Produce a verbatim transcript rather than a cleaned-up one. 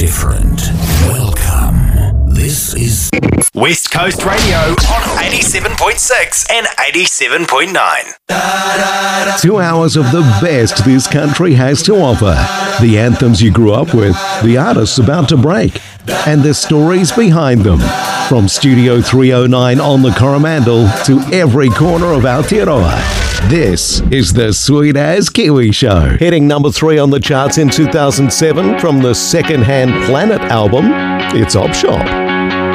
different. Welcome. This is West Coast Radio on eighty-seven point six and eighty-seven point nine. Two hours of the best this country has to offer. The anthems you grew up with, the artists about to break, and the stories behind them. From Studio three oh nine on the Coromandel to every corner of Aotearoa. This is the Sweet As Kiwi Show. Hitting number three on the charts in two thousand seven from the second-hand Planet album, it's Op Shop.